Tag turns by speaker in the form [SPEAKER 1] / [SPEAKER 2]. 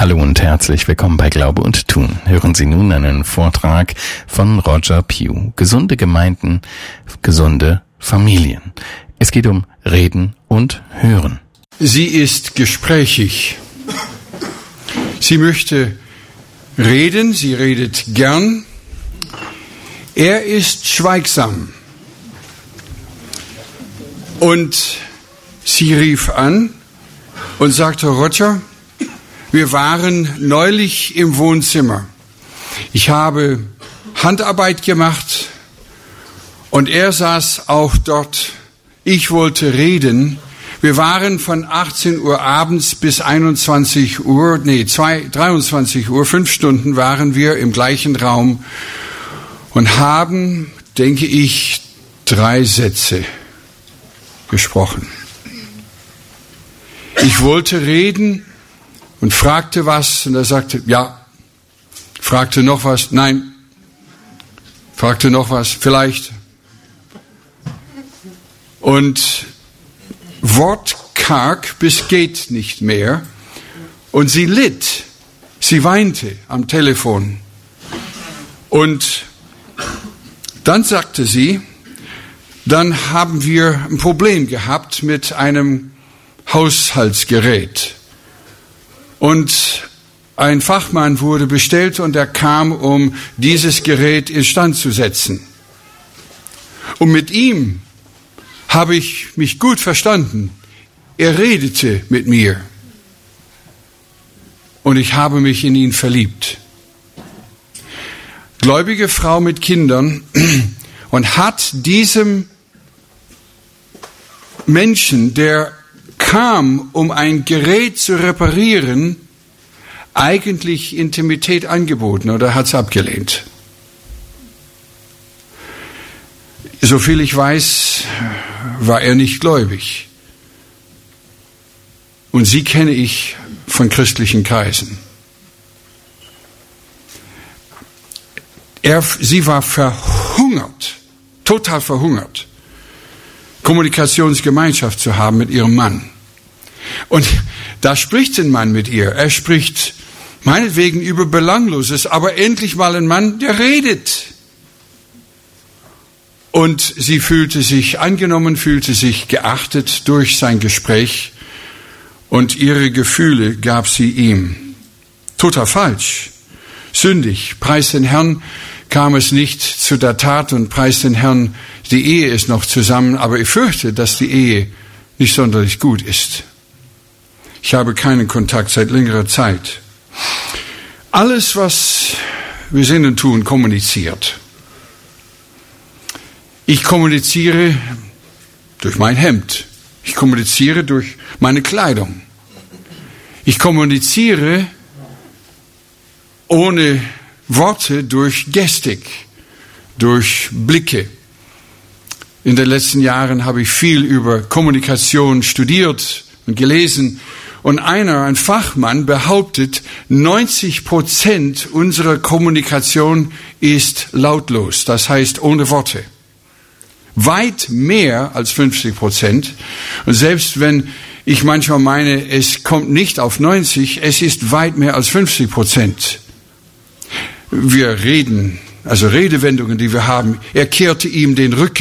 [SPEAKER 1] Hallo und herzlich willkommen bei Glaube und Tun. Hören Sie nun einen Vortrag von Roger Pugh. Gesunde Gemeinden, gesunde Familien. Es geht um Reden und Hören.
[SPEAKER 2] Sie ist gesprächig. Sie möchte reden, sie redet gern. Er ist schweigsam. Und sie rief an und sagte, Roger, wir waren neulich im Wohnzimmer. Ich habe Handarbeit gemacht und er saß auch dort. Ich wollte reden. Wir waren von 18 Uhr abends bis 23 Uhr, 5 Stunden waren wir im gleichen Raum und haben, denke ich, 3 Sätze gesprochen. Ich wollte reden und fragte was und er sagte, ja. Fragte noch was, nein. Fragte noch was, vielleicht. Und wortkarg bis geht nicht mehr. Und sie litt. Sie weinte am Telefon. Und dann sagte sie, dann haben wir ein Problem gehabt mit einem Haushaltsgerät. Und ein Fachmann wurde bestellt und er kam, um dieses Gerät instand zu setzen. Und mit ihm habe ich mich gut verstanden. Er redete mit mir. Und ich habe mich in ihn verliebt. Gläubige Frau mit Kindern und hat diesem Menschen, der kam, um ein Gerät zu reparieren, eigentlich Intimität angeboten oder hat es abgelehnt. Soviel ich weiß, war er nicht gläubig. Und sie kenne ich von christlichen Kreisen. Sie war verhungert, total verhungert, Kommunikationsgemeinschaft zu haben mit ihrem Mann. Und da spricht ein Mann mit ihr. Er spricht meinetwegen über Belangloses, aber endlich mal ein Mann, der redet. Und sie fühlte sich angenommen, fühlte sich geachtet durch sein Gespräch und ihre Gefühle gab sie ihm. Total falsch, sündig. Preis den Herrn, kam es nicht zu der Tat und preis den Herrn, die Ehe ist noch zusammen, aber ich fürchte, dass die Ehe nicht sonderlich gut ist. Ich habe keinen Kontakt seit längerer Zeit. Alles, was wir sind und tun, kommuniziert. Ich kommuniziere durch mein Hemd. Ich kommuniziere durch meine Kleidung. Ich kommuniziere ohne Worte durch Gestik, durch Blicke. In den letzten Jahren habe ich viel über Kommunikation studiert und gelesen. Und ein Fachmann behauptet, 90% unserer Kommunikation ist lautlos, das heißt ohne Worte. Weit mehr als 50%. Und selbst wenn ich manchmal meine, es kommt nicht auf 90, es ist weit mehr als 50%. Wir reden, also Redewendungen, die wir haben, er kehrte ihm den Rücken